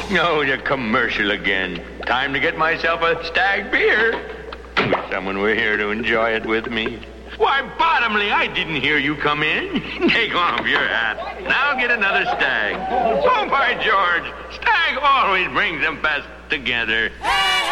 Oh, the commercial again. Time to get myself a Stag beer. Wish someone were here to enjoy it with me. Why, Bottomley, I didn't hear you come in. Take off your hat. Now get another Stag. Oh, by George, Stag always brings them best together.